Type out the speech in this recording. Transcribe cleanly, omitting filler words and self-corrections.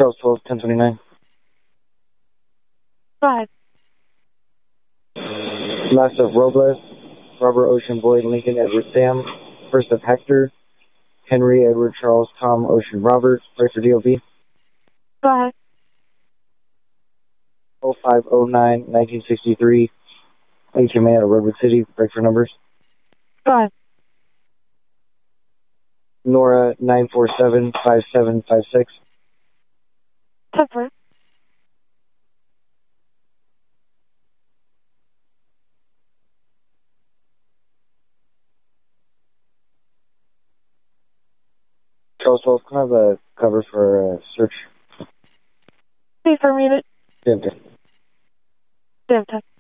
Charles 12, 1029. Go ahead. Last of Robles, Robert Ocean Boyd Lincoln Edward Sam, first of Hector, Henry Edward Charles Tom Ocean Robert, pray for DOB. Go ahead. 0509 1963, HMA out of Redwood City, pray for numbers. Go ahead. Nora 947 5756. 10-4. Charles 12, can I have a cover for search? Wait for a minute. Damn. Damn time.